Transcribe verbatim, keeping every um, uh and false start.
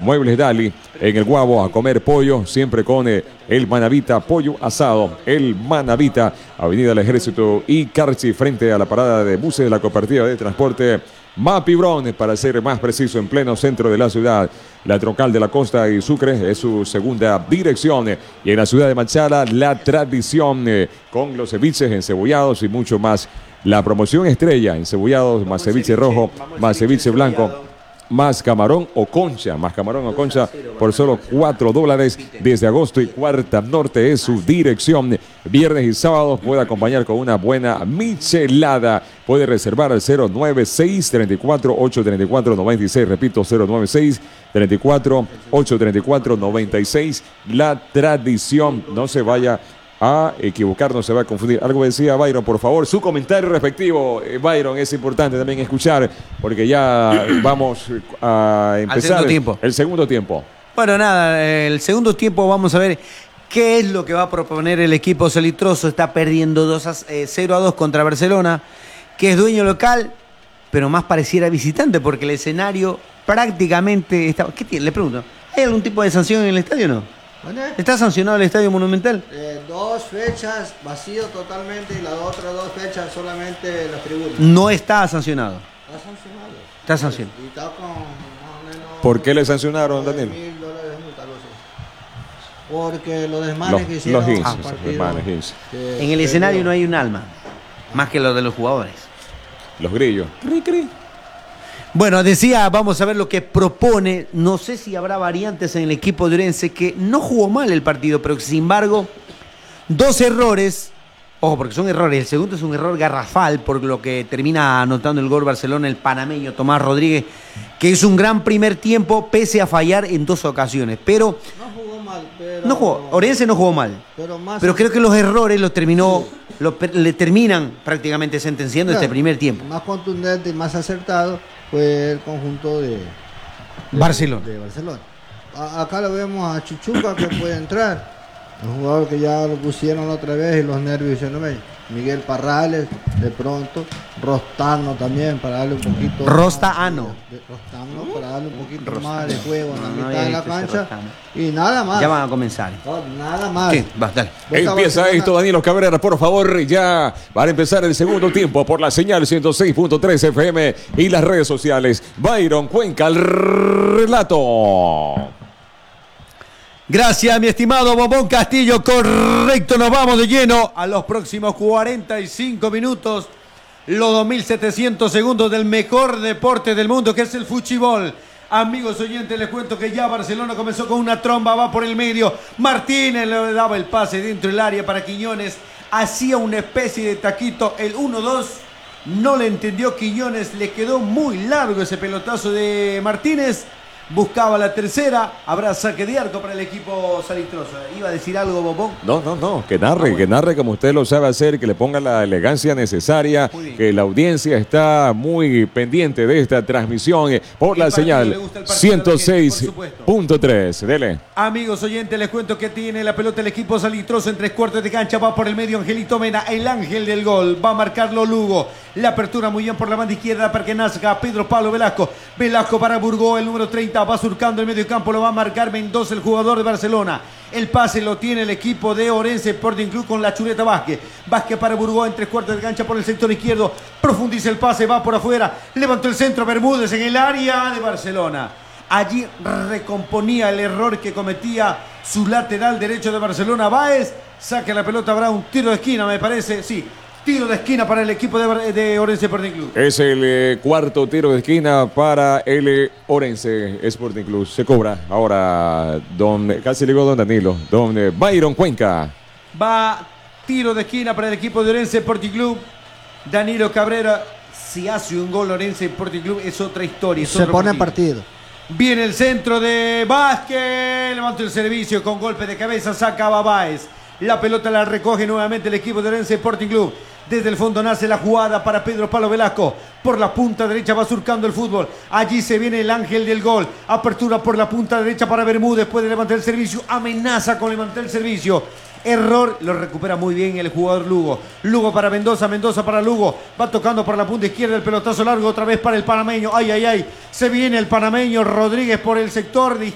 Muebles Dali, en el Guabo, a comer pollo, siempre con eh, el Manavita, pollo asado, el Manavita, Avenida del Ejército y Carchi, frente a la parada de buses de la Cooperativa de Transporte Mapibrón, para ser más preciso, en pleno centro de la ciudad. La Troncal de la Costa y Sucre es su segunda dirección. Y en la ciudad de Machala, la tradición eh, con los ceviches encebollados y mucho más. La promoción estrella, encebollados, más ceviche rojo, más ceviche blanco, más camarón o concha, más camarón o concha por solo cuatro dólares desde agosto, y Cuarta Norte es su dirección. Viernes y sábados puede acompañar con una buena michelada. Puede reservar al cero nueve seis, tres cuatro, ocho tres cuatro, nueve seis. Repito, cero nueve seis, tres cuatro, ocho tres cuatro, nueve seis. La tradición, no se vaya a equivocar, no se va a confundir. Algo decía Byron, por favor, su comentario respectivo. eh, Byron, es importante también escuchar, porque ya vamos a empezar segundo tiempo. el segundo tiempo. Bueno, nada, el segundo tiempo vamos a ver qué es lo que va a proponer el equipo salitroso. Está perdiendo dos a, eh, cero a dos contra Barcelona, que es dueño local, pero más pareciera visitante, porque el escenario prácticamente está... ¿Qué tiene? Le pregunto, ¿hay algún tipo de sanción en el estadio o no? ¿Está sancionado el Estadio Monumental? Eh, dos fechas vacío totalmente y las otras dos fechas solamente las tribunas. No está sancionado. Está sancionado. Está sancionado. Y está con más o menos... ¿Por qué le sancionaron, Daniel? mil dólares de multa, algo así. Porque los desmanes Los, que hicieron... los hinchas, a los partido, desmanes, hinchas. que- En el escenario no hay un alma, más que lo de los jugadores. Los grillos. Cri, cri. Bueno, decía, vamos a ver lo que propone. No sé si habrá variantes en el equipo de Orense, que no jugó mal el partido, pero sin embargo, dos errores. Ojo, porque son errores. El segundo es un error garrafal, por lo que termina anotando el gol Barcelona, el panameño Tomás Rodríguez, que hizo un gran primer tiempo, pese a fallar en dos ocasiones. Pero No jugó mal, pero... no jugó, Orense no jugó mal. Pero, más Pero creo que los errores los terminó, los per- le terminan prácticamente sentenciando Claro, este primer tiempo. más contundente y más acertado fue el conjunto de, de- Barcelona. de Barcelona. A- acá lo vemos a Chichuca, que puede entrar. Un jugador que ya lo pusieron otra vez y los nervios se lo ven. Miguel Parrales, de pronto. Rostano también, para darle un poquito... Rostano. más de- de- Rostano, para darle un poquito más de juego en la No, no mitad había de la visto ese cancha. Rostano. Y nada más. Ya van a comenzar. No, nada más. ¿Qué? Va, dale. Boca Empieza Barcelona. esto, Danilo Cabrera, por favor. Ya van a empezar el segundo tiempo por la señal ciento seis punto tres F M y las redes sociales. Byron Cuenca, el relato. Gracias, mi estimado Bobón Castillo. Correcto, nos vamos de lleno a los próximos cuarenta y cinco minutos. Los dos mil setecientos segundos del mejor deporte del mundo, que es el fútbol. Amigos oyentes, les cuento que ya Barcelona comenzó con una tromba, va por el medio. Martínez le daba el pase dentro del área para Quiñones. Hacía una especie de taquito, el uno dos. No le entendió Quiñones, le quedó muy largo ese pelotazo de Martínez. Buscaba la tercera, habrá saque de arco para el equipo salitroso. ¿Iba a decir algo, Bobón? No, no, no, que narre, Ah, bueno. que narre como usted lo sabe hacer, que le ponga la elegancia necesaria, Muy bien. que la audiencia está muy pendiente de esta transmisión eh, por ¿Qué la partido señal le gusta el partido a la gente? Por ciento seis supuesto. punto tres. Dele. Amigos oyentes, les cuento que tiene la pelota el equipo salitroso en tres cuartos de cancha. Va por el medio Angelito Mena, el ángel del gol. Va a marcarlo Lugo. La apertura muy bien por la banda izquierda para que nazca Pedro Pablo Velasco. Velasco para Burgó, el número treinta. Va surcando el medio campo, lo va a marcar Mendoza, el jugador de Barcelona. El pase lo tiene el equipo de Orense Sporting Club con la chuleta Vázquez. Vázquez para Burgó en tres cuartos de cancha por el sector izquierdo. Profundiza el pase, va por afuera. Levantó el centro Bermúdez en el área de Barcelona. Allí recomponía el error que cometía su lateral derecho de Barcelona, Báez. Saca la pelota, habrá un tiro de esquina, me parece. Sí, tiro de esquina para el equipo de, de Orense Sporting Club. Es el eh, cuarto tiro de esquina para el eh, Orense Sporting Club. Se cobra ahora don, casi le digo don Danilo, don eh, Byron Cuenca. Va tiro de esquina para el equipo de Orense Sporting Club. Danilo Cabrera, si hace un gol Orense Sporting Club es otra historia. Es Se otro pone en partido. Viene el centro de Vázquez, levanta el servicio con golpe de cabeza, saca a Báez. La pelota la recoge nuevamente el equipo de Orense Sporting Club. Desde el fondo nace la jugada para Pedro Pablo Velasco. Por la punta derecha va surcando el fútbol. Allí se viene el ángel del gol. Apertura por la punta derecha para Bermúdez. Puede levantar el servicio. Amenaza con levantar el servicio. Error, lo recupera muy bien el jugador Lugo. Lugo para Mendoza, Mendoza para Lugo. Va tocando por la punta izquierda el pelotazo largo otra vez para el panameño. Ay, ay, ay. Se viene el panameño Rodríguez por el sector de